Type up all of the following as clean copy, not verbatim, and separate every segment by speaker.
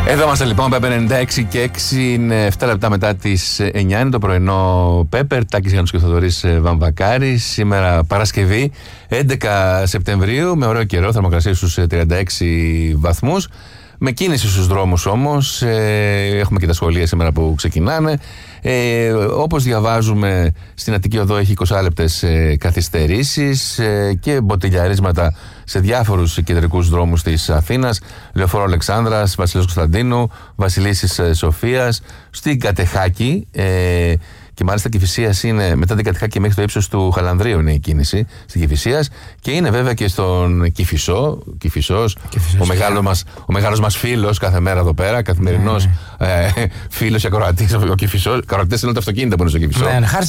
Speaker 1: Εδώ είμαστε λοιπόν, Πέπερ 96 και 6 είναι 7 λεπτά μετά τις 9. Είναι το πρωινό Πέπερ, Τάκης Γιάννους και ο Θοδωρής Βαμβακάρης. Σήμερα Παρασκευή 11 Σεπτεμβρίου με ωραίο καιρό, θερμοκρασία στους 36 βαθμούς. Με κίνηση στους δρόμους όμως, έχουμε και τα σχολεία σήμερα που ξεκινάνε. Όπως διαβάζουμε, στην Αττική Οδό έχει 20 λεπτές καθυστερήσεις και μποτιλιαρίσματα σε διάφορους κεντρικούς δρόμους της Αθήνας. Λεωφόρο Αλεξάνδρας, Βασιλέως Κωνσταντίνου, Βασιλίσσης Σοφίας, στην Κατεχάκη. Και μάλιστα Κηφισίας είναι μετά την Κατεχάκη μέχρι το ύψος του Χαλανδρίου είναι η κίνηση στην Κηφισίας. Και είναι βέβαια και στον Κηφισό. Κηφισός, ο μεγάλος μας φίλος κάθε μέρα εδώ πέρα, καθημερινός φίλος και ακροατής. Ο Κηφισός, ακροατές είναι όλα τα αυτοκίνητα που είναι στο Κηφισό.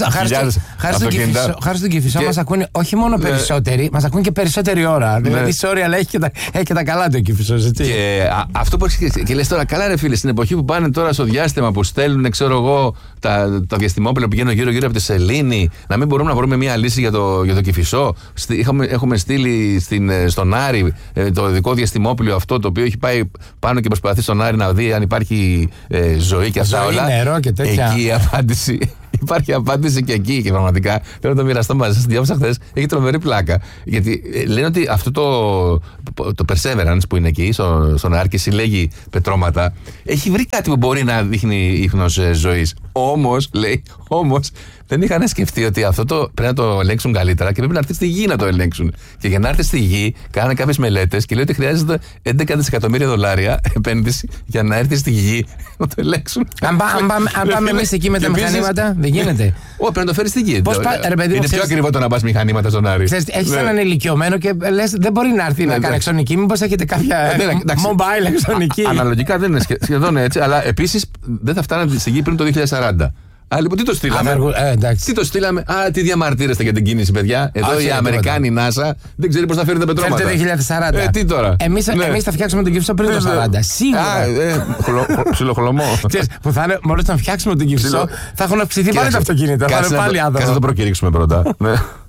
Speaker 2: Χάρη στον Κηφισό μας ακούνε όχι μόνο περισσότεροι, μας ακούνε και περισσότερη ώρα. Δηλαδή σε όρια, αλλά έχει και τα καλά του ο Κηφισός.
Speaker 1: Και αυτό που έρχεται και λες τώρα, καλά ρε φίλε, στην εποχή που πάνε τώρα στο διάστημα που στέλνουν, ξέρω εγώ, τα διαστημόπλαια που πηγαίνουν γύρω-γύρω από τη Σελήνη, να μην μπορούμε να βρούμε μια λύση για το Κηφισό. Έχουμε στείλει στον Άρη το δικό διαστημόπλαιο αυτό, το οποίο έχει πάει πάνω και προσπαθεί στον Άρη να δει αν υπάρχει ζωή και αυτά όλα.
Speaker 2: Νερό και τέτοια.
Speaker 1: Εκεί η απάντηση. Υπάρχει απάντηση και εκεί και πραγματικά θέλω να το μοιραστώ μαζί σας. Διάβασα χθες, έχει τρομερή πλάκα. Γιατί λένε ότι αυτό το Perseverance που είναι εκεί, στον Άρη και συλλέγει πετρώματα, έχει βρει κάτι που μπορεί να δείχνει ίχνος ζωής. Όμως, λέει, δεν είχαν σκεφτεί ότι αυτό πρέπει να το ελέγξουν καλύτερα και πρέπει να έρθει στη γη να το ελέγξουν. Και για να έρθει στη γη, κάνανε κάποιες μελέτες και λέει ότι χρειάζεται $11 δισεκατομμύρια επένδυση για να έρθει στη γη να το ελέγξουν.
Speaker 2: Αν πάμε εμείς εκεί με τα μηχανήματα, δεν γίνεται.
Speaker 1: Όχι, πρέπει να το φέρει στη γη. Είναι πιο ακριβό το να πας μηχανήματα στον Άρη.
Speaker 2: Έχεις έναν ηλικιωμένο και λες δεν μπορεί να έρθει να κάνει εξονική. Μήπως έχετε κάποια mobile εξονική.
Speaker 1: Αναλογικά δεν είναι σχεδόν έτσι, αλλά επίσης δεν θα φτάνανε στη γη πριν το 2040. Λοιπόν, τι το στείλαμε. Τι το στείλαμε. Τι διαμαρτύρεστε για την κίνηση, παιδιά. Εδώ οι Αμερικάνοι, η NASA, δεν ξέρει πώς θα φέρει τα πετρώματα.
Speaker 2: Φέρνει το 2040.
Speaker 1: Τι τώρα.
Speaker 2: Εμείς θα φτιάξουμε τον Κηφισό πριν το 40. Σίγουρα.
Speaker 1: Ψιλοχλωμό.
Speaker 2: Που θα είναι, μόλις να φτιάξουμε τον Κηφισό, θα έχουν αυξηθεί πάλι τα αυτοκίνητα. Θα είναι πάλι άδωρο.
Speaker 1: Κάτσε να το προκηρύξουμε πρώτα.